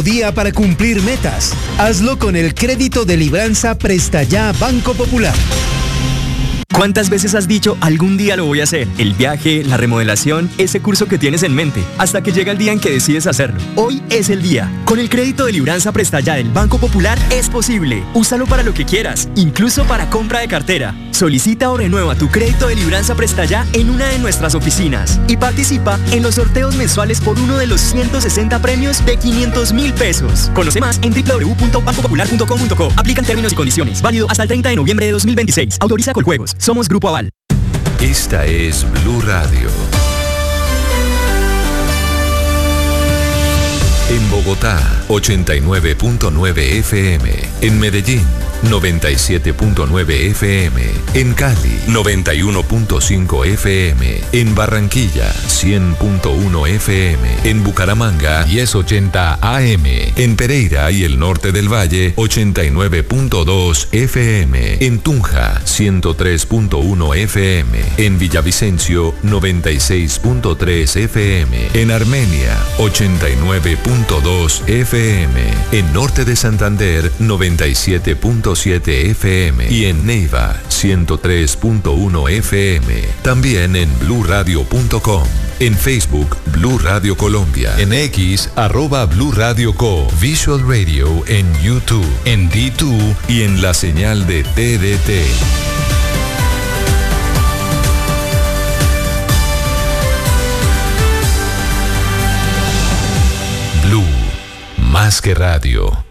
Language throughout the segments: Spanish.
Día para cumplir metas. Hazlo con el crédito de Libranza Presta Ya Banco Popular. ¿Cuántas veces has dicho algún día lo voy a hacer? El viaje, la remodelación, ese curso que tienes en mente, hasta que llega el día en que decides hacerlo. Hoy es el día. Con el crédito de Libranza Presta Ya del Banco Popular es posible. Úsalo para lo que quieras, incluso para compra de cartera. Solicita o renueva tu crédito de Libranza Presta Ya en una de nuestras oficinas y participa en los sorteos mensuales por uno de los 160 premios de 500.000 pesos. Conoce más en www.bancopopular.com.co. Aplican términos y condiciones. Válido hasta el 30 de noviembre de 2026. Autoriza Coljuegos. Somos Grupo Aval. Esta es Blue Radio. En Bogotá, 89.9 FM. En Medellín, 97.9 FM. En Cali, 91.5 FM. En Barranquilla, 100.1 FM. En Bucaramanga, 1080 AM. En Pereira y el norte del Valle, 89.2 FM. En Tunja, 103.1 FM. En Villavicencio, 96.3 FM. En Armenia, 89.2 FM. En Norte de Santander, 97.7 FM. Y en Neiva, 103.1 FM. También en bluradio.com. En Facebook, Blue Radio Colombia. En X, @Blue Radio Co. Visual Radio en YouTube. En D2 y en la señal de TDT. Blue, más que radio.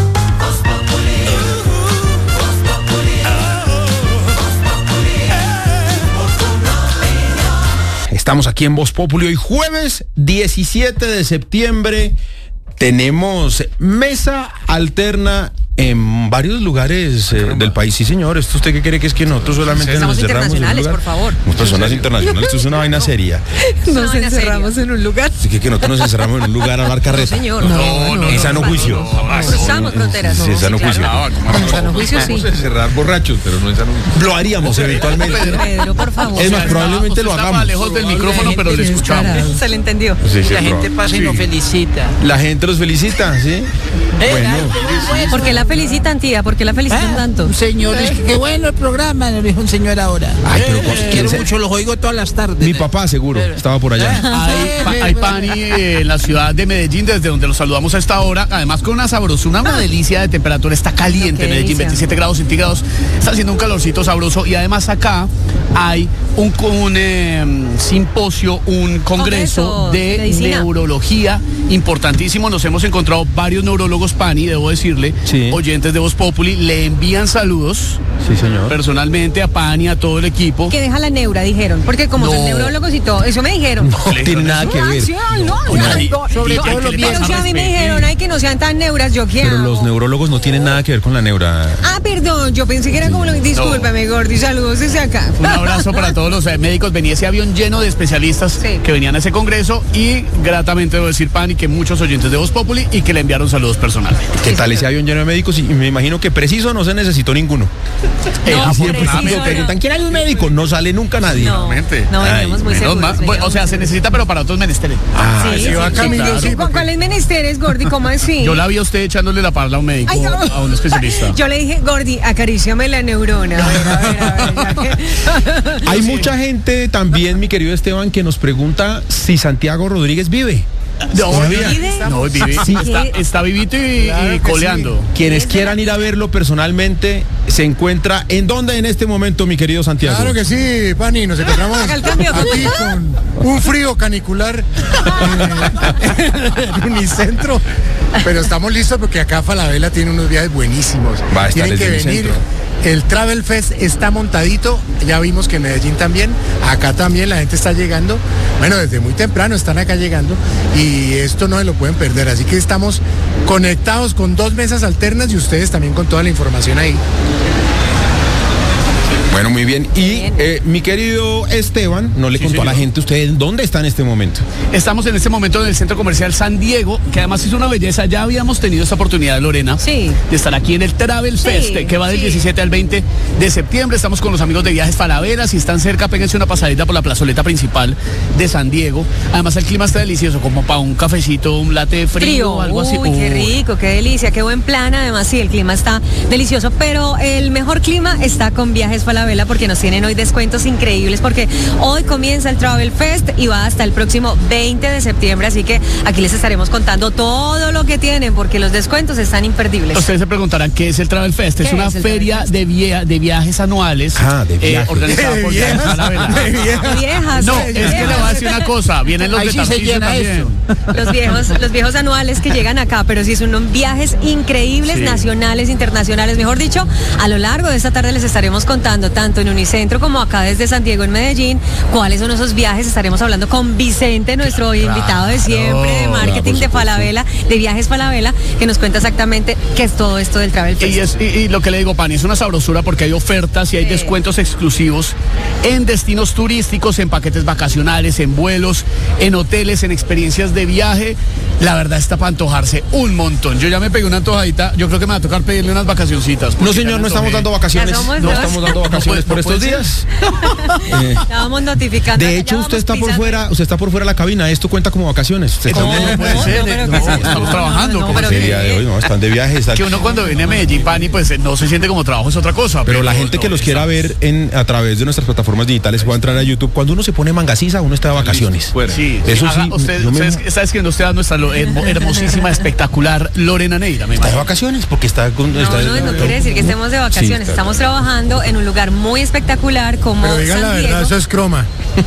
Estamos aquí en Voz Populi hoy jueves 17 de septiembre. Tenemos mesa alterna en varios lugares del país. Sí, señor. ¿Esto usted qué cree que es que nosotros solamente nos encerramos en un lugar? Por favor. Personas internacionales, esto es una vaina seria. Nos encerramos en un lugar. Así que nosotros nos encerramos en un lugar a hablar carreta. No, señor. No, en sano juicio. Cruzamos fronteras. Sí, en sano juicio. En sano juicio sí. Vamos a encerrar borrachos, pero no en sano juicio. Lo haríamos eventualmente. Pedro, por favor. Es más, probablemente lo hagamos. Lejos del micrófono, pero le escuchamos. Se le entendió. Sí, La gente pasa y nos felicita. La gente los felicita, ¿sí? Bueno. ¿Por qué la felicitan, tía? ¿Por qué la felicitan tanto? Un señor, es que qué bueno el programa, le dijo un señor ahora. Ay, pero quiero mucho, los oigo todas las tardes. Mi papá seguro, estaba por allá. Hay pani en la ciudad de Medellín, desde donde los saludamos a esta hora, además con una sabrosura, una delicia de temperatura, está caliente Medellín, delicia. 27 grados centígrados, está haciendo un calorcito sabroso y además acá hay un simposio, un congreso de medicina. neurología importantísimo, nos hemos encontrado varios neurólogos pani, debo decirle, Sí. oyentes de Voz Populi, le envían saludos Sí, señor. personalmente a pani, a todo el equipo. Que deja la neura, dijeron. Porque como son No. neurólogos y todo, eso me dijeron. No tiene nada que ver. Sí, ay, no, Ay, no, sobre todo los pero viejos. si a mí me dijeron, ay, que no sean tan neuras, ¿yo qué Pero hago? los neurólogos no tienen nada que ver con la neura. Ah, perdón, yo pensé que era como lo... Discúlpame, Gordy, saludos desde acá. Un abrazo para todos los médicos. Venía ese avión lleno de especialistas Sí. que venían a ese congreso y gratamente debo decir, Pani, que muchos oyentes de Voz Populi y que le enviaron saludos personales. ¿Qué tal ese avión lleno de médicos? Y me imagino que preciso no se necesitó ninguno. Siempre preciso preguntan, ¿quién hay un médico? No sale nunca nadie. No, Realmente. no, veníamos muy Menos seguros. mal. Bueno, o sea, se necesita, pero para otros menesteres. Sí, sí, va Camilo, claro. sí, porque- ¿Cuáles menesteres, Gordy? ¿Cómo así? Yo la vi a usted echándole la parla a un médico, Ay, no. a un especialista. Yo le dije, Gordy, acaríciame la neurona. A ver. Hay mucha gente también, mi querido Esteban, que nos pregunta si Santiago Rodríguez vive. ¿Vive? No, vive. Sí. Está vivito y coleando. Quienes quieran ir a verlo personalmente, se encuentra ¿en dónde en este momento, mi querido Santiago? Claro que sí, Pani, nos encontramos Haga el cambio. aquí con un frío canicular en Unicentro, pero estamos listos porque acá Falabella tiene unos viajes buenísimos. Va a estar Tienen que desde venir. Unicentro. El Travel Fest está montadito, ya vimos que en Medellín también, acá también la gente está llegando, bueno, desde muy temprano están acá llegando y esto no se lo pueden perder, así que estamos conectados con 2 mesas alternas y ustedes también con toda la información ahí. Bueno, muy bien. Y mi querido Esteban, no le contó a la gente usted dónde está en este momento. Estamos en este momento en el Centro Comercial San Diego, que además es una belleza. Ya habíamos tenido esta oportunidad, Lorena, de estar aquí en el Travel Fest, que va del 17 al 20 de septiembre. Estamos con los amigos de Viajes Falabella. Si están cerca, péguense una pasadita por la plazoleta principal de San Diego. Además, el clima está delicioso, como para un cafecito, un latte frío, algo así. Uy, qué rico, qué delicia, qué buen plan. Además, sí, el clima está delicioso, pero el mejor clima está con Viajes Falabella, porque nos tienen hoy descuentos increíbles, porque hoy comienza el Travel Fest y va hasta el próximo 20 de septiembre, así que aquí les estaremos contando todo lo que tienen, porque los descuentos están imperdibles. Ustedes se preguntarán qué es el Travel Fest. Es una feria de viajes anuales organizada por Viajes Falabella. Viejas. No, es que le voy a decir una cosa, vienen los de Tarcisio también. Los viejos anuales que llegan acá, pero sí son viajes increíbles, nacionales, internacionales, mejor dicho. A lo largo de esta tarde les estaremos contando, tanto en Unicentro como acá desde San Diego en Medellín, cuáles son esos viajes. Estaremos hablando con Vicente, nuestro invitado de siempre, de marketing de Falabella, de Viajes Falabella, que nos cuenta exactamente qué es todo esto del Travel Fest. Y lo que le digo, Pani, es una sabrosura porque hay ofertas y hay descuentos exclusivos en destinos turísticos, en paquetes vacacionales, en vuelos, en hoteles, en experiencias de viaje. La verdad está para antojarse un montón. Yo ya me pegué una antojadita, yo creo que me va a tocar pedirle unas vacacioncitas. No, señor, no estamos dando vacaciones. No estamos dando vacaciones por estos días. Estábamos notificando. De hecho, usted está por fuera de la cabina. Esto cuenta como vacaciones. No puede ser. Estamos trabajando. El día de hoy, están de viaje. Que uno cuando viene a Medellín, Pani, pues no se siente como trabajo, es otra cosa. Pero la gente que los quiera ver a través de nuestras plataformas digitales puede entrar a YouTube. Cuando uno se pone mangasiza, uno está de vacaciones. Sí, eso sí. Usted está escribiendo usted a nuestra hermosísima, espectacular Lorena Neira. Está de vacaciones porque está con... No quiere decir que estemos de vacaciones. Estamos trabajando en un lugar muy espectacular como Pero digan San la verdad, Diego. eso es croma.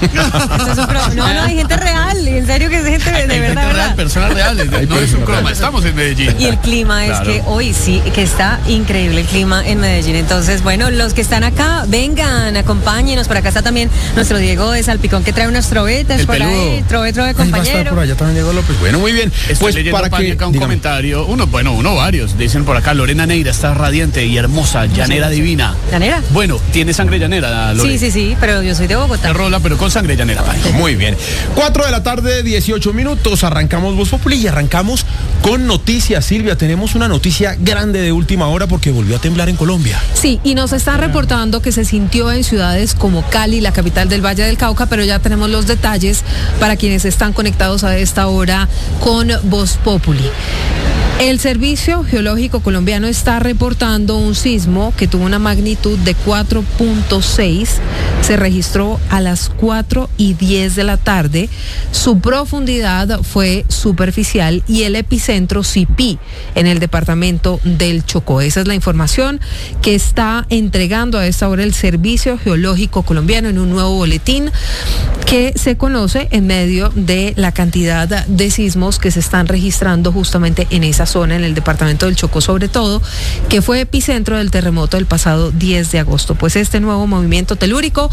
No, hay gente real, en serio que es gente de verdad. Real, personas reales, no es un croma, estamos en Medellín. Y el clima es que hoy sí, que está increíble el clima en Medellín. Entonces, bueno, los que están acá, vengan, acompáñenos. Por acá está también nuestro Diego de Salpicón, que trae unas trovetas por ahí. Trove, compañero. Por allá también Diego López. Bueno, muy bien. Pues para que acá un comentario, varios. Dicen por acá, Lorena Neira está radiante y hermosa, llanera divina. ¿Llanera? Bueno, tiene sangre llanera, Lorena. Sí, pero yo soy de Bogotá. Rola, pero con sangre llanera. Muy bien. 4 de la tarde, 18 minutos. Arrancamos Voz Populi y arrancamos con noticias. Silvia, tenemos una noticia grande de última hora porque volvió a temblar en Colombia. Sí, y nos están reportando que se sintió en ciudades como Cali, la capital del Valle del Cauca, pero ya tenemos los detalles para quienes están conectados a esta hora con Voz Populi. El Servicio Geológico Colombiano está reportando un sismo que tuvo una magnitud de 4.6. Se registró a las 4:10 de la tarde. Su profundidad fue superficial y el epicentro Sipí, en el departamento del Chocó. Esa es la información que está entregando a esta hora el Servicio Geológico Colombiano en un nuevo boletín que se conoce en medio de la cantidad de sismos que se están registrando justamente en esa zona, en el departamento del Chocó sobre todo, que fue epicentro del terremoto del pasado 10 de agosto. Pues este nuevo movimiento telúrico,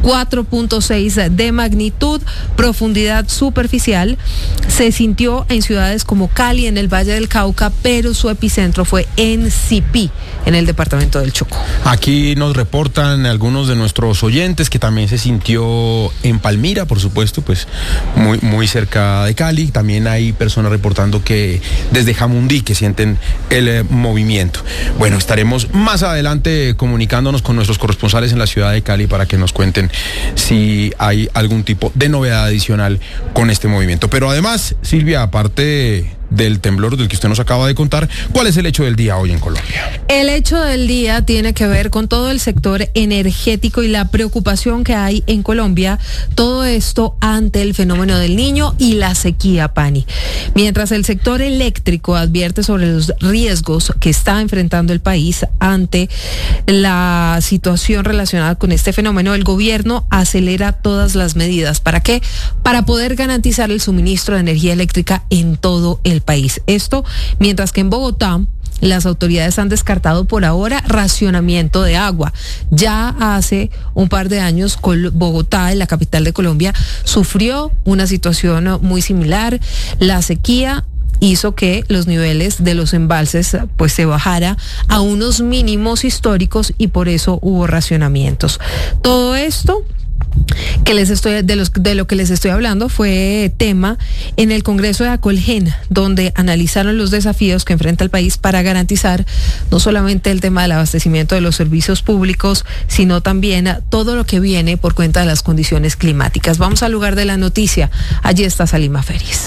4.6 de magnitud, profundidad superficial, se sintió en ciudades como Cali, en el Valle del Cauca, pero su epicentro fue en Sipí, en el departamento del Chocó. Aquí nos reportan algunos de nuestros oyentes que también se sintió en Palmira, por supuesto, pues muy cerca de Cali. También hay personas reportando que desde Jamundí que sienten el movimiento. Bueno, estaremos más adelante comunicándonos con nuestros corresponsales en la ciudad de Cali para que nos cuenten si hay algún tipo de novedad adicional con este movimiento. Pero además, Silvia, aparte del temblor del que usted nos acaba de contar, ¿cuál es el hecho del día hoy en Colombia? El hecho del día tiene que ver con todo el sector energético y la preocupación que hay en Colombia, todo esto ante el fenómeno del Niño y la sequía, Pani. Mientras el sector eléctrico advierte sobre los riesgos que está enfrentando el país ante la situación relacionada con este fenómeno, el gobierno acelera todas las medidas. ¿Para qué? Para poder garantizar el suministro de energía eléctrica en todo el país. Esto mientras que en Bogotá las autoridades han descartado por ahora racionamiento de agua. Ya hace un par de años Bogotá, en la capital de Colombia, sufrió una situación muy similar, la sequía, hizo que los niveles de los embalses pues se bajara a unos mínimos históricos y por eso hubo racionamientos. Todo esto que de lo que les estoy hablando fue tema en el Congreso de Acolgen, donde analizaron los desafíos que enfrenta el país para garantizar no solamente el tema del abastecimiento de los servicios públicos, sino también todo lo que viene por cuenta de las condiciones climáticas. Vamos al lugar de la noticia. Allí está Salima Félix.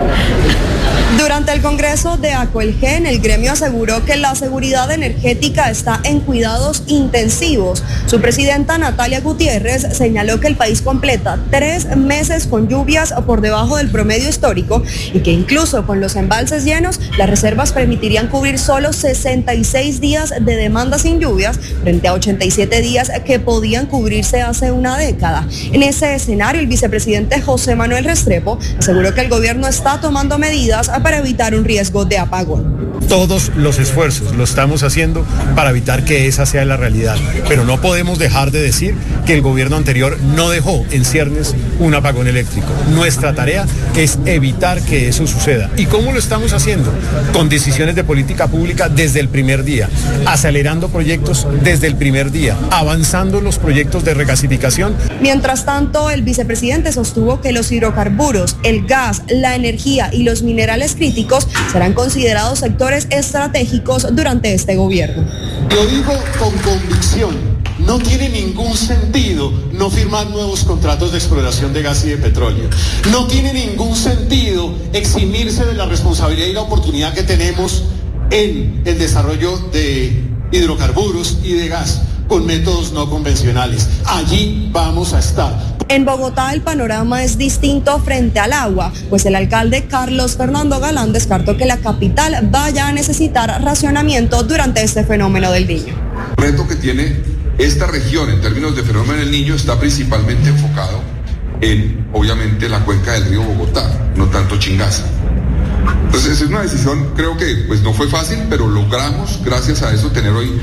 Durante el Congreso de Acolgen, el gremio aseguró que la seguridad energética está en cuidados intensivos. Su presidenta Natalia Gutiérrez señaló que el país completa 3 meses con lluvias por debajo del promedio histórico y que incluso con los embalses llenos, las reservas permitirían cubrir solo 66 días de demanda sin lluvias frente a 87 días que podían cubrirse hace una década. En ese escenario, el vicepresidente José Manuel Restrepo aseguró que el gobierno está tomando medidas para evitar un riesgo de apagón. Todos los esfuerzos lo estamos haciendo para evitar que esa sea la realidad, pero no podemos dejar de decir que el gobierno anterior no dejó en ciernes un apagón eléctrico. Nuestra tarea es evitar que eso suceda. ¿Y cómo lo estamos haciendo? Con decisiones de política pública desde el primer día, acelerando proyectos desde el primer día, avanzando los proyectos de regasificación. Mientras tanto, el vicepresidente sostuvo que los hidrocarburos, el gas, la energía y los minerales críticos serán considerados sectores estratégicos durante este gobierno. Lo digo con convicción, no tiene ningún sentido no firmar nuevos contratos de exploración de gas y de petróleo. No tiene ningún sentido eximirse de la responsabilidad y la oportunidad que tenemos en el desarrollo de hidrocarburos y de gas con métodos no convencionales. Allí vamos a estar. En Bogotá el panorama es distinto frente al agua, pues el alcalde Carlos Fernando Galán descartó que la capital vaya a necesitar racionamiento durante este fenómeno del Niño. El reto que tiene esta región en términos de fenómeno del Niño está principalmente enfocado en, obviamente, la cuenca del río Bogotá, no tanto Chingaza. Entonces es una decisión, creo que pues no fue fácil, pero logramos, gracias a eso, tener hoy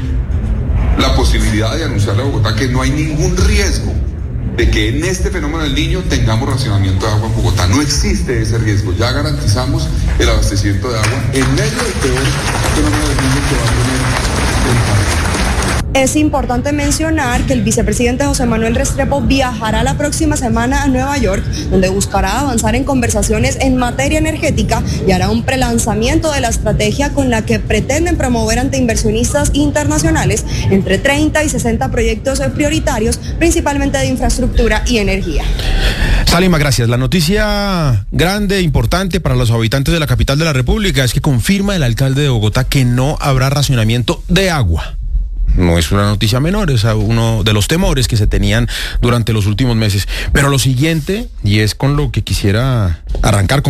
la posibilidad de anunciarle a Bogotá que no hay ningún riesgo de que en este fenómeno del Niño tengamos racionamiento de agua en Bogotá. No existe ese riesgo. Ya garantizamos el abastecimiento de agua en medio del peor fenómeno del Niño que va a tener el país. Es importante mencionar que el vicepresidente José Manuel Restrepo viajará la próxima semana a Nueva York, donde buscará avanzar en conversaciones en materia energética y hará un prelanzamiento de la estrategia con la que pretenden promover ante inversionistas internacionales entre 30 y 60 proyectos prioritarios, principalmente de infraestructura y energía. Salima, gracias. La noticia grande, importante para los habitantes de la capital de la República es que confirma el alcalde de Bogotá que no habrá racionamiento de agua. No es una noticia menor, es uno de los temores que se tenían durante los últimos meses. Pero lo siguiente, y es con lo que quisiera arrancar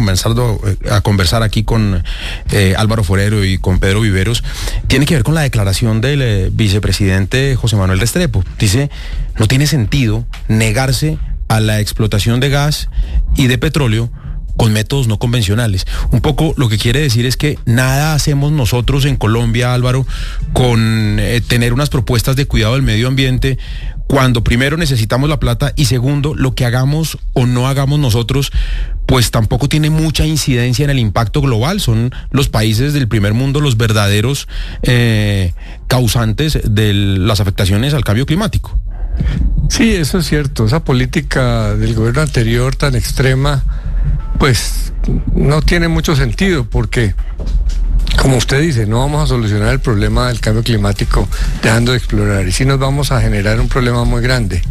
a conversar aquí con Álvaro Forero y con Pedro Viveros, tiene que ver con la declaración del vicepresidente José Manuel Restrepo. Dice, no tiene sentido negarse a la explotación de gas y de petróleo con métodos no convencionales. Un poco lo que quiere decir es que nada hacemos nosotros en Colombia, Álvaro, con tener unas propuestas de cuidado del medio ambiente, cuando primero necesitamos la plata y segundo, lo que hagamos o no hagamos nosotros, pues tampoco tiene mucha incidencia en el impacto global. Son los países del primer mundo los verdaderos causantes de las afectaciones al cambio climático. Sí, eso es cierto. Esa política del gobierno anterior tan extrema, pues no tiene mucho sentido porque, como usted dice, no vamos a solucionar el problema del cambio climático dejando de explorar y sí nos vamos a generar un problema muy grande.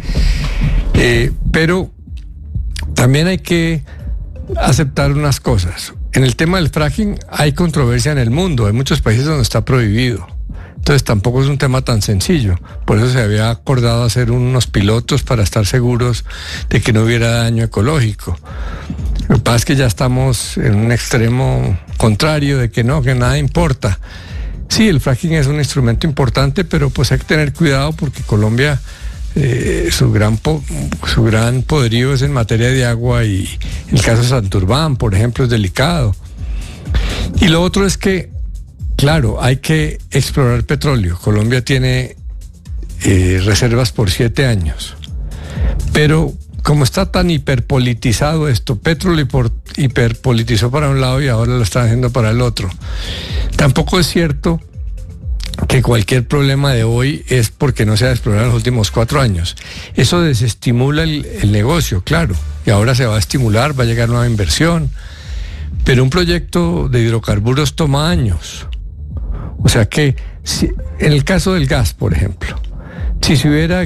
Pero también hay que aceptar unas cosas. En el tema del fracking hay controversia en el mundo, hay muchos países donde está prohibido. Entonces tampoco es un tema tan sencillo. Por eso se había acordado hacer unos pilotos para estar seguros de que no hubiera daño ecológico. Lo que pasa es que ya estamos en un extremo contrario de que no, que nada importa. Sí, el fracking es un instrumento importante, pero pues hay que tener cuidado porque Colombia, su gran poderío es en materia de agua y el caso de Santurbán, por ejemplo, es delicado. Y lo otro es que, claro, hay que explorar petróleo. Colombia tiene reservas por 7 años, pero como está tan hiperpolitizado esto, Petro lo hiperpolitizó para un lado y ahora lo están haciendo para el otro. Tampoco es cierto que cualquier problema de hoy es porque no se ha explorado en los últimos 4 años. Eso desestimula el negocio, claro, y ahora se va a estimular, va a llegar nueva inversión, pero un proyecto de hidrocarburos toma años. O sea que, en el caso del gas, por ejemplo, si se hubiera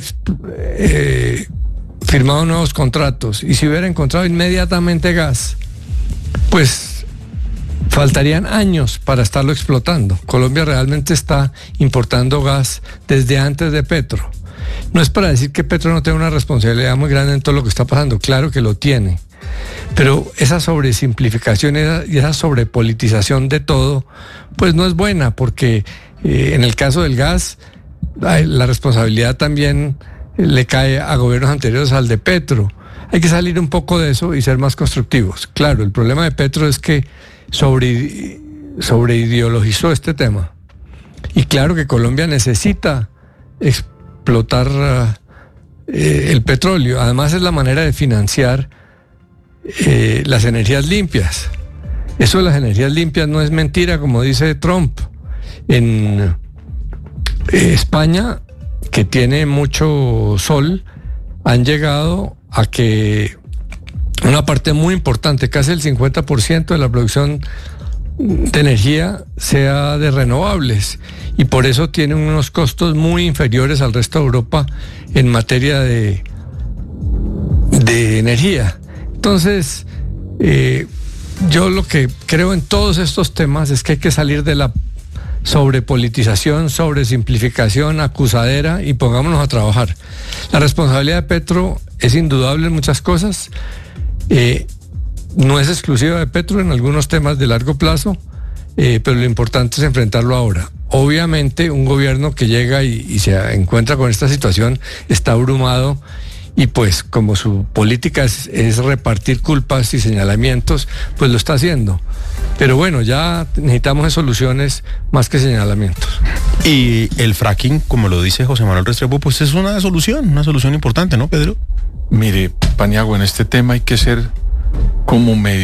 firmado nuevos contratos y se hubiera encontrado inmediatamente gas, pues faltarían años para estarlo explotando. Colombia realmente está importando gas desde antes de Petro. No es para decir que Petro no tenga una responsabilidad muy grande en todo lo que está pasando, claro que lo tiene, pero esa sobresimplificación y esa sobrepolitización de todo, pues no es buena, porque en el caso del gas, la responsabilidad también le cae a gobiernos anteriores al de Petro. Hay que salir un poco de eso y ser más constructivos. Claro, el problema de Petro es que sobreideologizó este tema. Y claro que Colombia necesita explotar el petróleo. Además es la manera de financiar las energías limpias. Eso de las energías limpias no es mentira, como dice Trump. En España, que tiene mucho sol, han llegado a que una parte muy importante, casi el 50% de la producción de energía sea de renovables, y por eso tienen unos costos muy inferiores al resto de Europa en materia de energía. Entonces, yo lo que creo en todos estos temas es que hay que salir de la sobrepolitización, sobresimplificación, acusadera, y pongámonos a trabajar. La responsabilidad de Petro es indudable en muchas cosas, no es exclusiva de Petro en algunos temas de largo plazo, pero lo importante es enfrentarlo ahora. Obviamente un gobierno que llega y se encuentra con esta situación está abrumado, y pues como su política es repartir culpas y señalamientos, pues lo está haciendo. Pero bueno, ya necesitamos soluciones más que señalamientos. Y el fracking, como lo dice José Manuel Restrepo, pues es una solución importante, ¿no, Pedro? Mire, Paniagua, en este tema hay que ser como medio